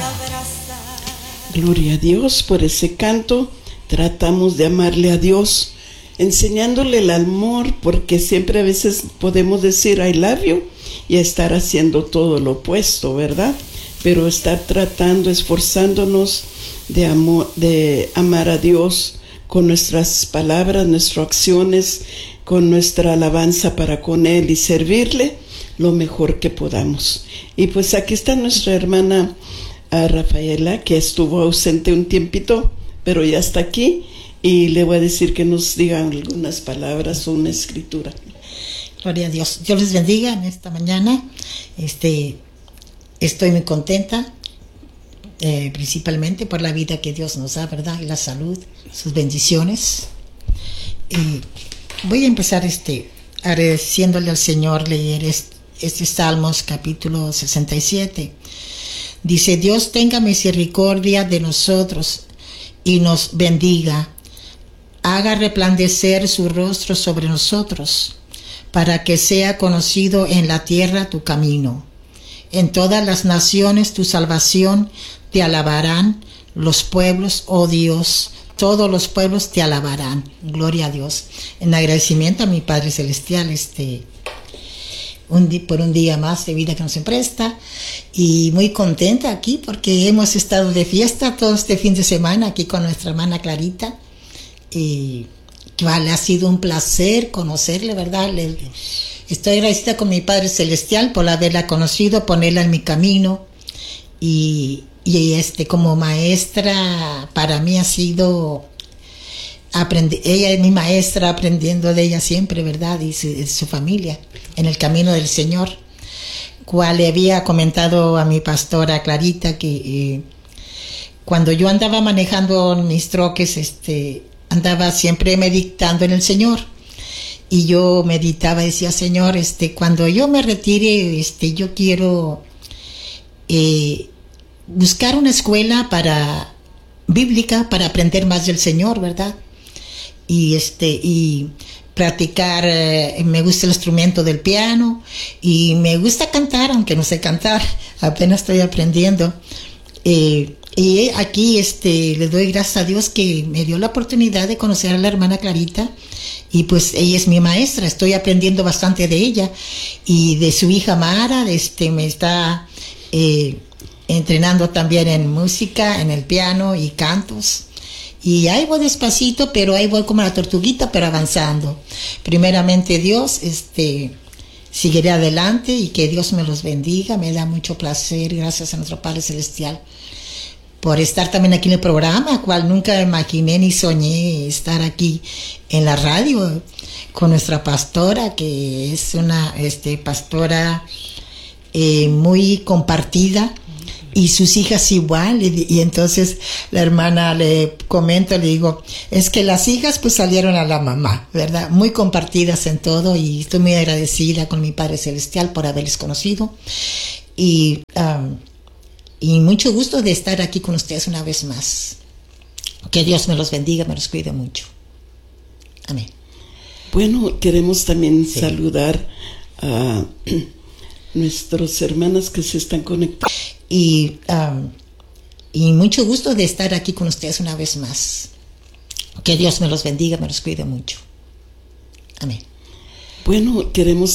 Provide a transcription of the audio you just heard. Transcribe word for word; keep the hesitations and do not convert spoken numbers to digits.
Gloria a Dios por ese canto. Tratamos de amarle a Dios, enseñándole el amor, porque siempre a veces podemos decir I love you y estar haciendo todo lo opuesto, ¿verdad? Pero estar tratando, esforzándonos de, amor, de amar a Dios con nuestras palabras, nuestras acciones, con nuestra alabanza para con Él y servirle lo mejor que podamos. Y pues aquí está nuestra hermana a Rafaela, que estuvo ausente un tiempito, pero ya está aquí, y le voy a decir que nos digan algunas palabras o una escritura. Gloria a Dios. Dios les bendiga en esta mañana. Este, estoy muy contenta, eh, principalmente por la vida que Dios nos da, ¿verdad? Y la salud, sus bendiciones. Y voy a empezar este, agradeciéndole al Señor leer este, este Salmos capítulo sesenta y siete. Dice: Dios tenga misericordia de nosotros y nos bendiga, haga resplandecer su rostro sobre nosotros, para que sea conocido en la tierra tu camino. En todas las naciones tu salvación te alabarán, los pueblos, oh Dios, todos los pueblos te alabarán. Gloria a Dios. En agradecimiento a mi Padre Celestial, este... Un día, por un día más de vida que nos presta, y muy contenta aquí porque hemos estado de fiesta todo este fin de semana aquí con nuestra hermana Clarita, y vale, ha sido un placer conocerle, ¿verdad? Le, estoy agradecida con mi Padre Celestial por haberla conocido, ponerla en mi camino, y, y este, como maestra para mí ha sido... Aprende, ella es mi maestra, aprendiendo de ella siempre, ¿verdad? Y su, su familia en el camino del Señor. Cual le había comentado a mi pastora Clarita que eh, cuando yo andaba manejando mis troques, este, andaba siempre meditando en el Señor. Y yo meditaba, decía: Señor, este, cuando yo me retire, este, yo quiero eh, buscar una escuela para bíblica para aprender más del Señor, ¿verdad? Y este y practicar, eh, me gusta el instrumento del piano y me gusta cantar, aunque no sé cantar, apenas estoy aprendiendo. Eh, y aquí este le doy gracias a Dios que me dio la oportunidad de conocer a la hermana Clarita, y pues ella es mi maestra, estoy aprendiendo bastante de ella y de su hija Mara. Este me está eh, entrenando también en música, en el piano y cantos. Y ahí voy despacito, pero ahí voy como la tortuguita, pero avanzando. Primeramente Dios, este, seguiré adelante, y que Dios me los bendiga. Me da mucho placer, gracias a nuestro Padre Celestial, por estar también aquí en el programa, cual nunca imaginé ni soñé estar aquí en la radio con nuestra pastora, que es una este, pastora eh, muy compartida. Y sus hijas igual, y, y entonces la hermana le comento, le digo, es que las hijas pues salieron a la mamá, ¿verdad? Muy compartidas en todo, y estoy muy agradecida con mi Padre Celestial por haberles conocido, y, um, y mucho gusto de estar aquí con ustedes una vez más. Que Dios me los bendiga, me los cuide mucho. Amén. Bueno, queremos también sí. saludar a nuestras hermanas que se están conectando. Y, um, y mucho gusto de estar aquí con ustedes una vez más. Que Dios me los bendiga, me los cuide mucho. Amén. Bueno, queremos